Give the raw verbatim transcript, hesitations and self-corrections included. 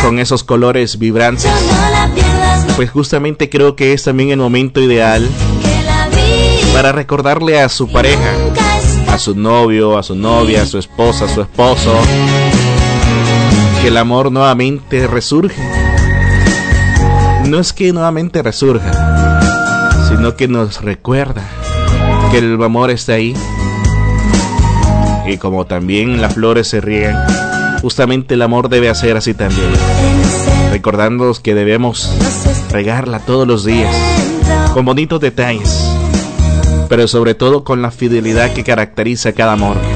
con esos colores vibrantes, pues justamente creo que es también el momento ideal para recordarle a su pareja, a su novio, a su novia, a su esposa, a su esposo, que el amor nuevamente resurge. No es que nuevamente resurja, sino que nos recuerda que el amor está ahí. Y como también las flores se riegan, justamente el amor debe hacer así también, recordándonos que debemos regarla todos los días con bonitos detalles, pero sobre todo con la fidelidad que caracteriza cada amor.